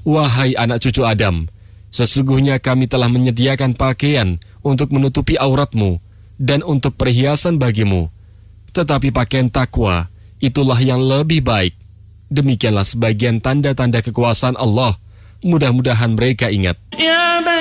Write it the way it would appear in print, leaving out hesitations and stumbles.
Wahai anak cucu Adam, sesungguhnya kami telah menyediakan pakaian untuk menutupi auratmu dan untuk perhiasan bagimu. Tetapi pakaian takwa, itulah yang lebih baik. Demikianlah sebagian tanda-tanda kekuasaan Allah. Mudah-mudahan mereka ingat.